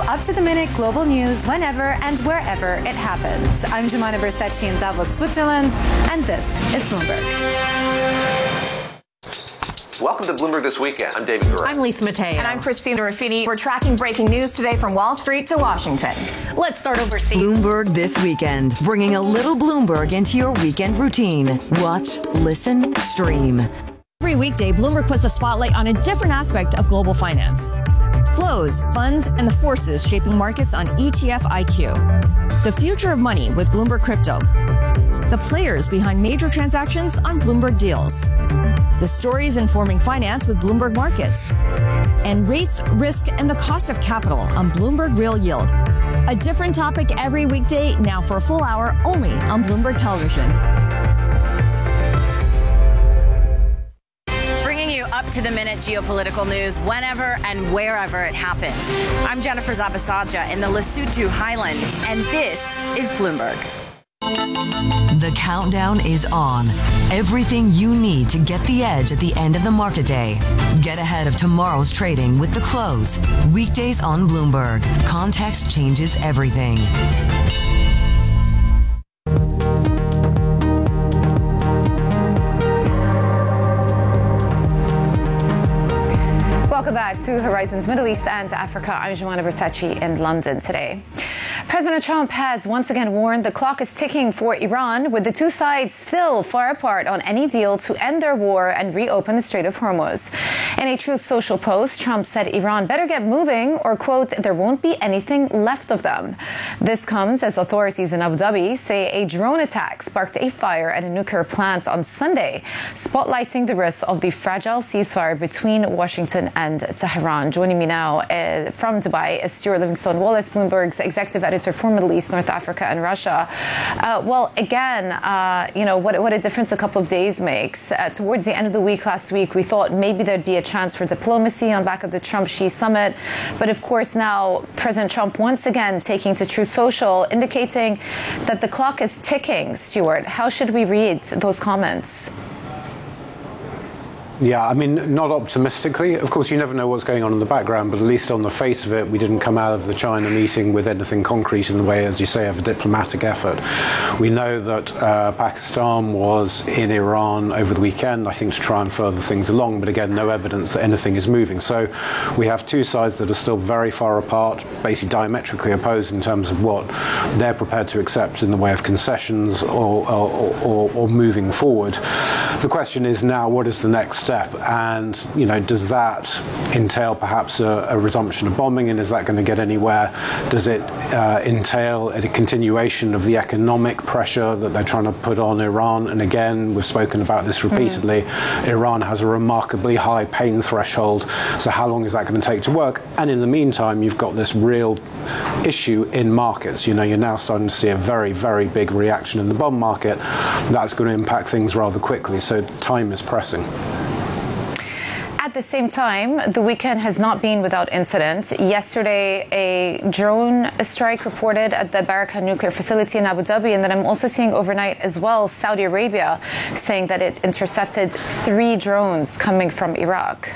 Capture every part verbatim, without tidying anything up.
up-to-the-minute global news whenever and wherever it happens. I'm Jumana Bersachi in Davos, Switzerland, and this is Bloomberg. Welcome to Bloomberg This Weekend. I'm David Gura. I'm Lisa Mateo. And I'm Christina Ruffini. We're tracking breaking news today from Wall Street to Washington. Let's start overseas. Bloomberg This Weekend, bringing a little Bloomberg into your weekend routine. Watch, listen, stream. Every weekday, Bloomberg puts the spotlight on a different aspect of global finance. Flows, funds, and the forces shaping markets on E T F I Q. The future of money with Bloomberg Crypto. The players behind major transactions on Bloomberg Deals. The stories informing finance with Bloomberg Markets. And rates, risk, and the cost of capital on Bloomberg Real Yield. A different topic every weekday, now for a full hour only on Bloomberg Television. Up-to-the-minute geopolitical news whenever and wherever it happens. I'm Jennifer Zabasaja in the Lesotho Highlands, and this is Bloomberg. The countdown is on. Everything you need to get the edge at the end of the market day. Get ahead of tomorrow's trading with The Close. Weekdays on Bloomberg. Context changes everything. Welcome back to Horizons Middle East and Africa. I'm Jumana Bersachi in London today. President Trump has once again warned the clock is ticking for Iran, with the two sides still far apart on any deal to end their war and reopen the Strait of Hormuz. In a Truth Social post, Trump said Iran better get moving or, quote, there won't be anything left of them. This comes as authorities in Abu Dhabi say a drone attack sparked a fire at a nuclear plant on Sunday, spotlighting the risks of the fragile ceasefire between Washington and Tehran. Joining me now uh, from Dubai is Stuart Livingston Wallace, Bloomberg's executive editor for Middle East, North Africa and Russia. Uh, well, again, uh, you know, what, what a difference a couple of days makes. Uh, towards the end of the week last week, we thought maybe there'd be a chance for diplomacy on back of the Trump-Xi summit. But of course, now President Trump once again taking to Truth Social, indicating that the clock is ticking. Stuart, how should we read those comments? Yeah, I mean, not optimistically. Of course, you never know what's going on in the background, but at least on the face of it, we didn't come out of the China meeting with anything concrete in the way, as you say, of a diplomatic effort. We know that uh, Pakistan was in Iran over the weekend, I think, to try and further things along, but again, no evidence that anything is moving. So we have two sides that are still very far apart, basically diametrically opposed in terms of what they're prepared to accept in the way of concessions or, or, or, or moving forward. The question is now, what is the next step? And, you know, does that entail perhaps a, a resumption of bombing, and is that going to get anywhere? Does it uh, entail a continuation of the economic pressure that they're trying to put on Iran? And again, we've spoken about this repeatedly. Mm. Iran has a remarkably high pain threshold. So how long is that going to take to work? And in the meantime, you've got this real issue in markets. You know, you're now starting to see a very, very big reaction in the bond market. That's going to impact things rather quickly. So time is pressing. At the same time, the weekend has not been without incident. Yesterday, a drone strike reported at the Barakah nuclear facility in Abu Dhabi, and then I'm also seeing overnight as well Saudi Arabia saying that it intercepted three drones coming from Iraq.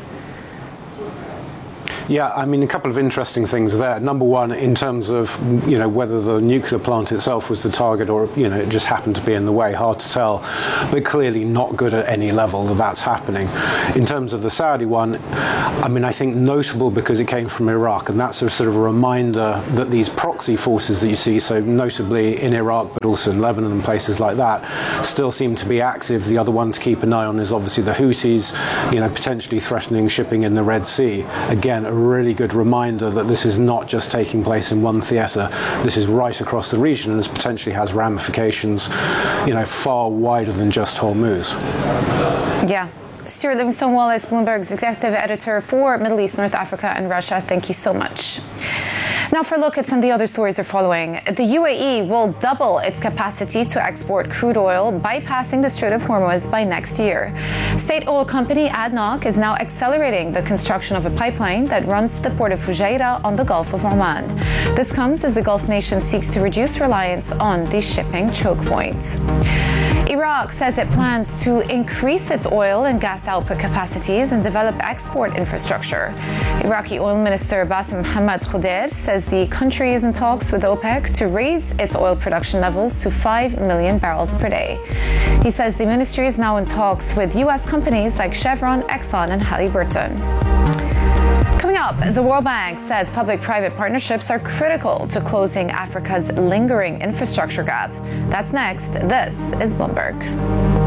Yeah, I mean, a couple of interesting things there. Number one, in terms of, you know, whether the nuclear plant itself was the target or, you know, it just happened to be in the way, hard to tell, but clearly not good at any level that that's happening. In terms of the Saudi one, I mean, I think notable because it came from Iraq, and that's a sort of a reminder that these proxy forces that you see, so notably in Iraq, but also in Lebanon and places like that, still seem to be active. The other one to keep an eye on is obviously the Houthis, you know, potentially threatening shipping in the Red Sea. Again, a really good reminder that this is not just taking place in one theatre. This is right across the region, and this potentially has ramifications, you know, far wider than just Hormuz. Yeah. Stuart Livingston Wallace, Bloomberg's executive editor for Middle East, North Africa and Russia. Thank you so much. Now for a look at some of the other stories they're following. The U A E will double its capacity to export crude oil, bypassing the Strait of Hormuz by next year. State oil company A D N O C is now accelerating the construction of a pipeline that runs to the port of Fujairah on the Gulf of Oman. This comes as the Gulf nation seeks to reduce reliance on these shipping choke points. Iraq says it plans to increase its oil and gas output capacities and develop export infrastructure. Iraqi Oil Minister Bassem Mohammad Khudair says the country is in talks with OPEC to raise its oil production levels to five million barrels per day. He says the ministry is now in talks with U S companies like Chevron, Exxon, and Halliburton. Coming up, the World Bank says public-private partnerships are critical to closing Africa's lingering infrastructure gap. That's next. This is Bloomberg.